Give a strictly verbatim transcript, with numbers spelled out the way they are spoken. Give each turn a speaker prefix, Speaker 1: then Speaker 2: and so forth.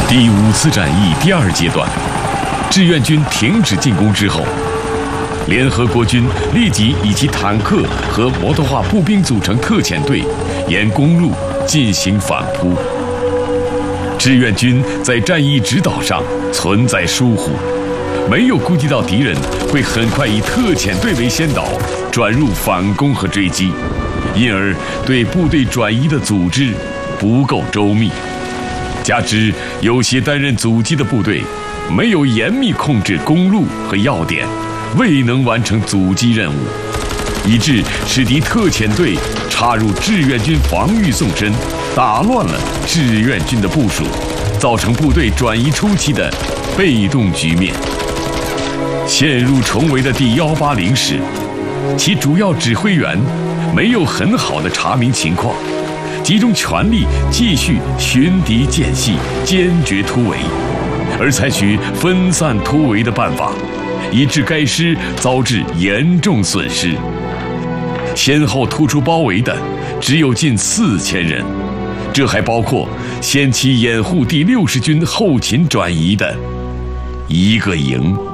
Speaker 1: 第五次战役第二阶段，志愿军停止进攻之后，联合国军立即以其坦克和摩托化步兵组成特遣队，沿公路进行反扑。志愿军在战役指导上存在疏忽，没有估计到敌人会很快以特遣队为先导，转入反攻和追击，因而对部队转移的组织不够周密。加之有些担任阻击的部队没有严密控制公路和要点，未能完成阻击任务，以致使敌特遣队插入志愿军防御纵深，打乱了志愿军的部署，造成部队转移初期的被动局面。陷入重围的第一八零师，其主要指挥员没有很好的查明情况，集中全力继续寻敌间隙，坚决突围，而采取分散突围的办法，以致该师遭致严重损失。先后突出包围的只有近四千人，这还包括先期掩护第六十军后勤转移的一个营。